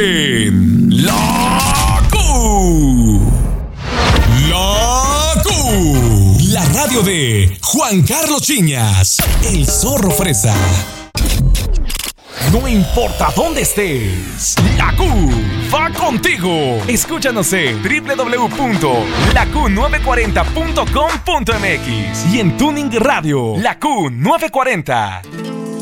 en La Q. La Q. La radio de Juan Carlos Chiñas, el zorro fresa. No importa dónde estés, La Q va contigo. Escúchanos en www.laq940.com.mx y en Tuning Radio, La Q940.